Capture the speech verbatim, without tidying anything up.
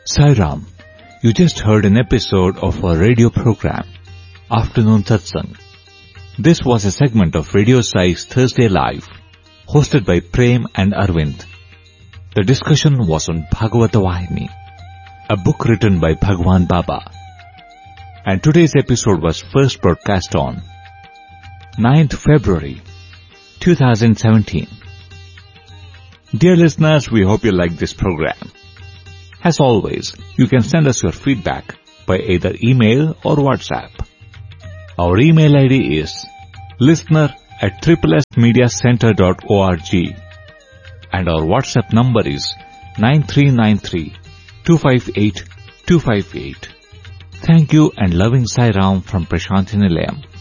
Sai Ram, you just heard an episode of our radio program, Afternoon Satsang. This was a segment of Radio Sai's Thursday Live, hosted by Prem and Arvind. The discussion was on Bhagavata Vahini, a book written by Bhagwan Baba. And today's episode was first broadcast on ninth February two thousand seventeen. Dear listeners, we hope you like this program. As always, you can send us your feedback by either email or WhatsApp. Our email I D is listener at triplesmediacenter dot org and our WhatsApp number is nine three nine three two five eight two five eight. Thank you and loving Sai Ram from Prashanthi Nilayam.